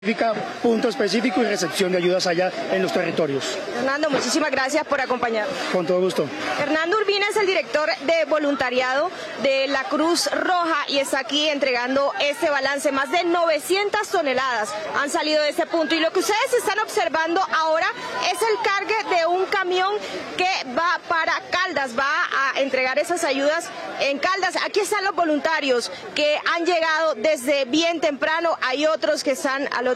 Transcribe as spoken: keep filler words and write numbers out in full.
punto específico y recepción de ayudas allá en los territorios. Fernando, muchísimas gracias por acompañarnos. Con todo gusto. Fernando Urbina es el director de voluntariado de la Cruz Roja y está aquí entregando este balance. Más de novecientas toneladas han salido de ese punto y lo que ustedes están observando ahora es el cargue de un camión que va para Caldas, va a entregar esas ayudas en Caldas. Aquí están los voluntarios que han llegado desde bien temprano, hay otros que están al otro